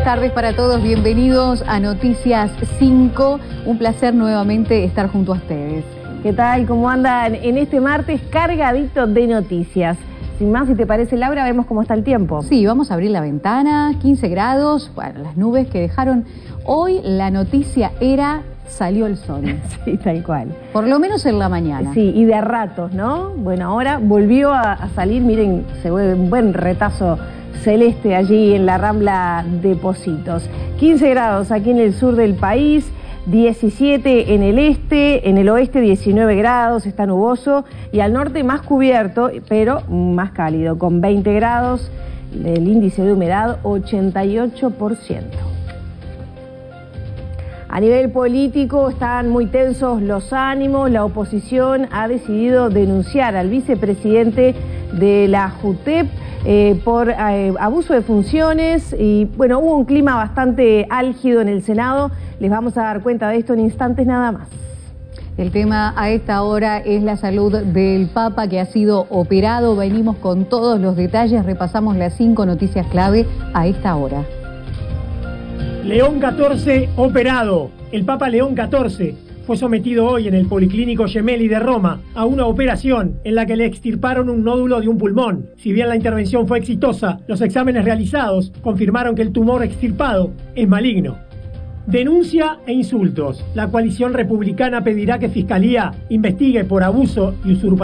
buenas tardes para todos, bienvenidos a Noticias 5, un placer nuevamente estar junto a ustedes. ¿Qué tal? ¿Cómo andan en este martes cargadito de noticias? Sin más, si te parece, Laura, vemos cómo está el tiempo. Sí, vamos a abrir la ventana, 15 grados, bueno, las nubes que dejaron. Hoy la noticia era, salió el sol. Sí, tal cual. Por lo menos en la mañana. Sí, y de a ratos, ¿no? Bueno, ahora volvió a salir, miren, se ve un buen retazo celeste allí en la Rambla de Pocitos. 15 grados aquí en el sur del país, 17 en el este, en el oeste 19 grados, está nuboso, y al norte más cubierto, pero más cálido, con 20 grados, el índice de humedad 88%. A nivel político están muy tensos los ánimos, la oposición ha decidido denunciar al vicepresidente de la JUTEP por abuso de funciones y bueno, hubo un clima bastante álgido en el Senado, les vamos a dar cuenta de esto en instantes nada más. El tema a esta hora es la salud del Papa que ha sido operado, venimos con todos los detalles, repasamos las 5 noticias clave a esta hora. León XIV operado. El Papa León XIV fue sometido hoy en el Policlínico Gemelli de Roma a una operación en la que le extirparon un nódulo de un pulmón. Si bien la intervención fue exitosa, los exámenes realizados confirmaron que el tumor extirpado es maligno. Denuncia e insultos. La coalición republicana pedirá que Fiscalía investigue por abuso y usurpación